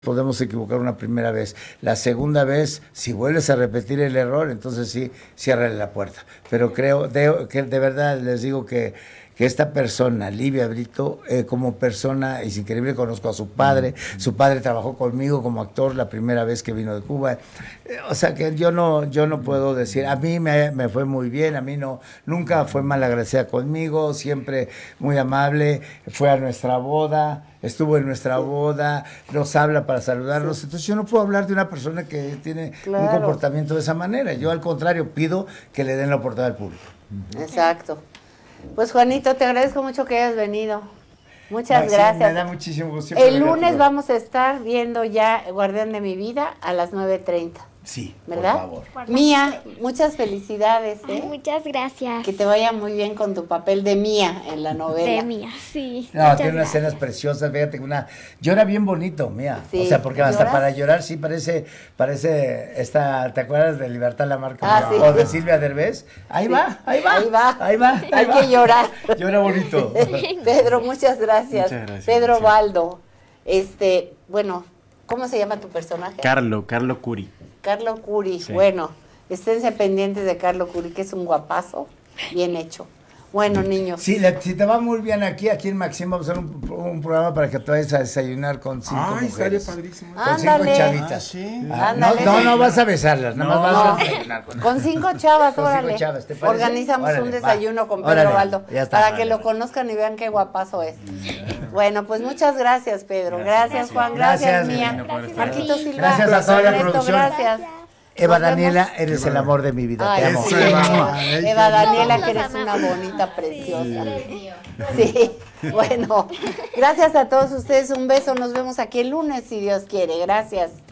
podemos equivocar una primera vez. La segunda vez, si vuelves a repetir el error, entonces sí, ciérrale la puerta. Pero creo que de verdad les digo que esta persona, Livia Brito, como persona, es increíble, conozco a su padre trabajó conmigo como actor la primera vez que vino de Cuba, o sea que yo no puedo decir, a mí me fue muy bien, a mí nunca fue mal agradecida conmigo, siempre muy amable, fue a nuestra boda, estuvo en nuestra boda, nos habla para saludarnos, entonces yo no puedo hablar de una persona que tiene un comportamiento de esa manera, yo al contrario pido que le den la oportunidad al público. Exacto. Pues Juanito, te agradezco mucho que hayas venido. Muchas gracias. Me da muchísimo gusto. El lunes vamos a estar viendo ya Guardián de mi vida a las 9:30. Sí, ¿verdad? por favor. Mía, muchas felicidades. Ay, muchas gracias. Que te vaya muy bien con tu papel de Mía en la novela. De Mía, sí. No, tiene unas escenas preciosas, fíjate que llora bien bonito, Mía. Sí. O sea, porque hasta para llorar sí parece esta, ¿te acuerdas de Libertad Lamarque? Sí. O de Silvia Derbez. Ahí va. Hay que llorar. Llora bonito. Pedro, muchas gracias. Pedro Baldo. Bueno, ¿cómo se llama tu personaje? Carlo Curi. Carlo Curi, sí. Bueno, esténse pendientes de Carlo Curi, que es un guapazo, bien hecho. Bueno, niños. Sí, si te va muy bien aquí en Maxim vamos a hacer un programa para que te vayas a desayunar con 5 mujeres. Sale padrísimo. Con 5 chavitas. Sí. No vas a besarlas, nada más vas a desayunar con 5 chavas, órale. 5 chavas, ¿te parece? Organizamos un desayuno con Pedro Baldo, para que lo conozcan y vean qué guapazo es. Bueno, pues muchas gracias, Pedro. Gracias, Juan. Gracias, Mía. Marquito Silva. Gracias a toda la producción. Gracias. Eva Daniela, eres el amor de mi vida. Te amo. Eva Daniela, que eres una bonita, preciosa. Sí. Bueno, gracias a todos ustedes. Un beso. Nos vemos aquí el lunes, si Dios quiere. Gracias.